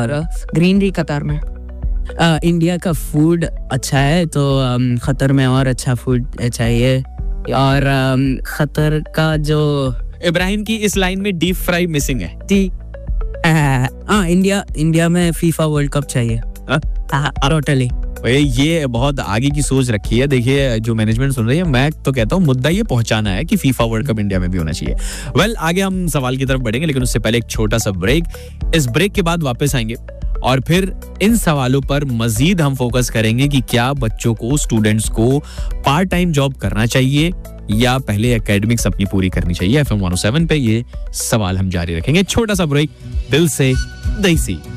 और greenery Qatar में। India का फूड अच्छा है तो खतर में और अच्छा फूड चाहिए। और खतर का जो इब्राहिम की इस लाइन में डीप फ्राई मिसिंग है। इंडिया में फीफा वर्ल्ड कप चाहिए। टोटली ये बहुत आगे की सोच रखी है। देखिए जो मैनेजमेंट सुन रही है, मैं तो कहता हूँ मुद्दा ये पहुंचाना है कि फीफा वर्ल्ड कप इंडिया में भी होना चाहिए। वेल, आगे हम सवाल की तरफ बढ़ेंगे, लेकिन उससे पहले एक छोटा सा ब्रेक। इस ब्रेक के बाद वापस आएंगे और फिर इन सवालों पर मजीद हम फोकस करेंगे कि क्या बच्चों को, स्टूडेंट्स को पार्ट टाइम जॉब करना चाहिए या पहले एकेडमिक्स अपनी पूरी करनी चाहिए। FM 107 पे ये सवाल हम जारी रखेंगे। छोटा सा ब्रेक, दिल से देसी।